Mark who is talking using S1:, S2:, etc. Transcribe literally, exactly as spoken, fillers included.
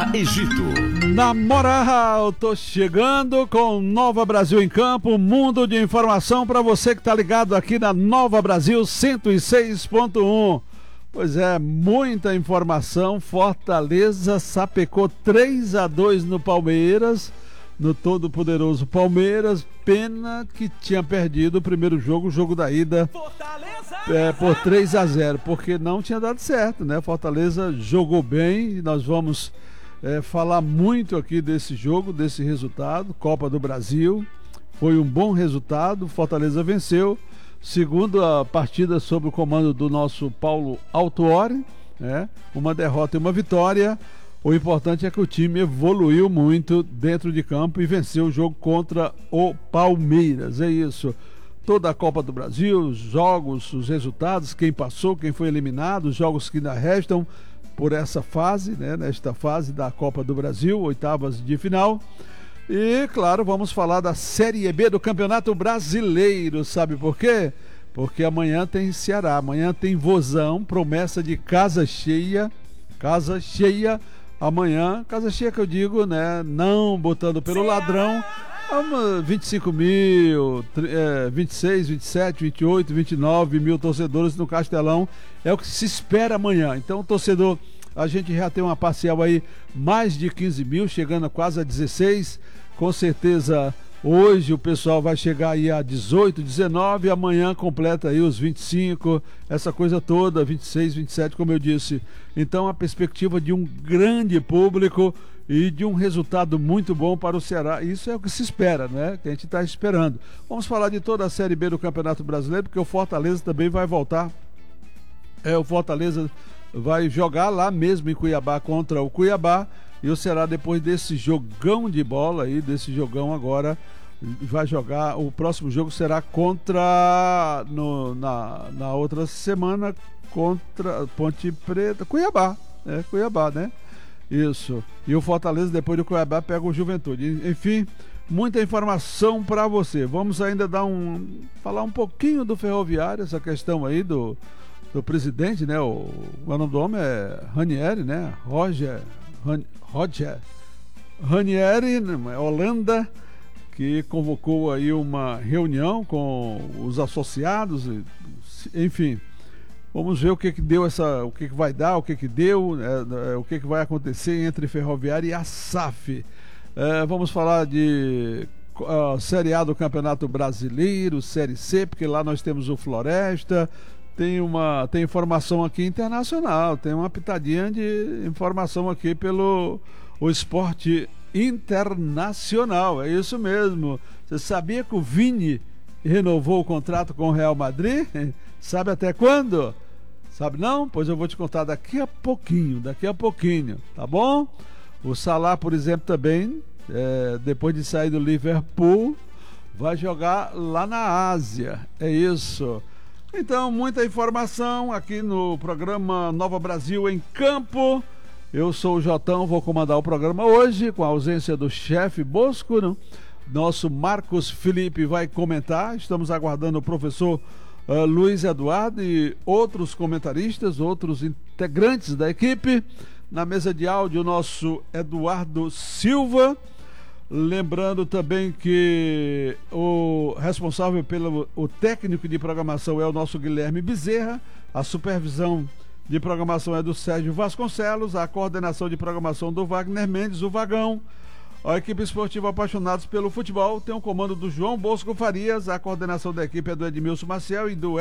S1: Egito.
S2: Na moral, tô chegando com Nova Brasil em Campo, mundo de informação para você que tá ligado aqui na Nova Brasil cento e seis ponto um. Pois é, muita informação. Fortaleza sapecou três a dois no Palmeiras, no todo poderoso Palmeiras. Pena que tinha perdido o primeiro jogo, o jogo da ida, é, por três a zero, porque não tinha dado certo, né? Fortaleza jogou bem e nós vamos é, falar muito aqui desse jogo, desse resultado. Copa do Brasil, foi um bom resultado, Fortaleza venceu. Segundo a partida sob o comando do nosso Paulo Autuori, né? Uma derrota e uma vitória. O importante é que o time evoluiu muito dentro de campo e venceu o jogo contra o Palmeiras. É isso. Toda a Copa do Brasil, os jogos, os resultados, quem passou, quem foi eliminado, os jogos que ainda restam por essa fase, né? Nesta fase da Copa do Brasil, oitavas de final. E, claro, vamos falar da Série B do Campeonato Brasileiro. Sabe por quê? Porque amanhã tem Ceará, amanhã tem Vozão, promessa de casa cheia, casa cheia amanhã, casa cheia que eu digo, né? Não botando pelo ladrão, vinte e cinco mil, vinte e seis, vinte e sete, vinte e oito, vinte e nove mil torcedores no Castelão, é o que se espera amanhã. Então, torcedor, a gente já tem uma parcial aí, mais de quinze mil, chegando a quase a dezesseis. Com certeza hoje o pessoal vai chegar aí a dezoito, dezenove, amanhã completa aí os vinte e cinco, essa coisa toda, vinte e seis, vinte e sete, como eu disse. Então a perspectiva de um grande público e de um resultado muito bom para o Ceará. Isso é o que se espera, né? Que a gente está esperando. Vamos falar de toda a Série B do Campeonato Brasileiro, porque o Fortaleza também vai voltar. É, o Fortaleza vai jogar lá mesmo em Cuiabá contra o Cuiabá. E o Ceará, depois desse jogão de bola aí, desse jogão agora, vai jogar. O próximo jogo será contra, no, na, na outra semana, contra Ponte Preta, Cuiabá, né? Cuiabá, né? Isso. E o Fortaleza, depois do Cuiabá, pega o Juventude. Enfim, muita informação para você. Vamos ainda dar um, falar um pouquinho do Ferroviário, essa questão aí do, do presidente, né? O, o nome do homem é Ranieri, né? Roger... Roger Ranieri, Holanda, que convocou aí uma reunião com os associados, enfim, vamos ver o que que deu essa, o que que vai dar, o que que deu, é, o que que vai acontecer entre Ferroviária e a S A F. É, vamos falar de uh, Série A do Campeonato Brasileiro, Série C, porque lá nós temos o Floresta. Tem uma tem informação aqui internacional, tem uma pitadinha de informação aqui pelo o esporte internacional, é isso mesmo. Você sabia que o Vini renovou o contrato com o Real Madrid? Sabe até quando? Sabe não? Pois eu vou te contar daqui a pouquinho, daqui a pouquinho, tá bom? O Salah, por exemplo, também, é, depois de sair do Liverpool, vai jogar lá na Ásia, é isso. Então, muita informação aqui no programa Nova Brasil em Campo. Eu sou o Jotão, vou comandar o programa hoje, com a ausência do chefe Bosco, né? Nosso Marcos Felipe vai comentar. Estamos aguardando o professor uh, Luiz Eduardo e outros comentaristas, outros integrantes da equipe. Na mesa de áudio, o nosso Eduardo Silva. Lembrando também que o responsável pelo o técnico de programação é o nosso Guilherme Bezerra, a supervisão de programação é do Sérgio Vasconcelos, a coordenação de programação do Wagner Mendes, o Vagão. A equipe esportiva Apaixonados pelo Futebol tem o comando do João Bosco Farias, a coordenação da equipe é do Edmilson Maciel e do